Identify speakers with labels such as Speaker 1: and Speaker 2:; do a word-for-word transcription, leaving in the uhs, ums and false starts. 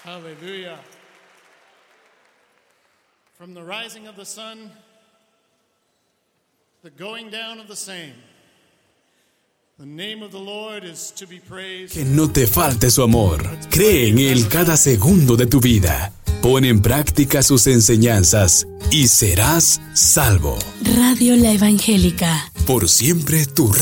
Speaker 1: Hallelujah. From the rising of the sun, the going down of the same, the name of the Lord is to be praised.
Speaker 2: Que no te falte su amor. Cree en Él cada segundo de tu vida. Pon en práctica sus enseñanzas y serás salvo.
Speaker 3: Radio La Evangélica.
Speaker 2: Por siempre tu